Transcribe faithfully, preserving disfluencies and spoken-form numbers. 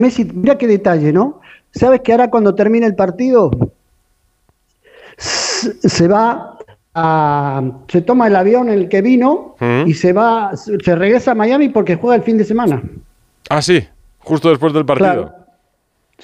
Messi, mira qué detalle, ¿no? ¿Sabes que ahora cuando termine el partido se va a, se toma el avión en el que vino ¿Mm? y se va, se regresa a Miami porque juega el fin de semana? Ah, sí, justo después del partido. Claro.